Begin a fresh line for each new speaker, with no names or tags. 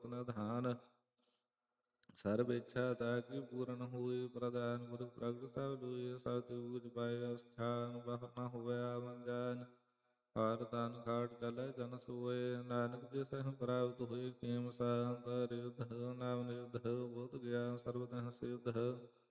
ਬਹੁਤ ਨਿਧਾਨ। ਸਰਬ ਇੱਛਾ ਤਾਕੀ ਪੂਰਨ ਹੋਈ, ਪ੍ਰਦਾਨ ਗੁਰ ਪ੍ਰਗਟ ਸਭ ਲੋਈ। ਸਭ ਤੂਜ ਪਾਏ ਅਸਥਾਨ, ਬਾਹਰ ਨ ਹੋਵੇ ਆਵਨ ਜਾਨ। ਹਾਰ ਤਨ ਖਾਟ ਚਲੇ ਜਨ ਸੋਏ, ਨਾਨਕ ਜਿਸ ਪ੍ਰਾਪਤ ਹੋਈ। ਕੀਮ ਸੰਤ ਰਿਧ ਨਾਮ ਨਿਧ, ਬੁੱਧ ਗਿਆਨ ਸਰਬ ਤਹ ਸਿਧ।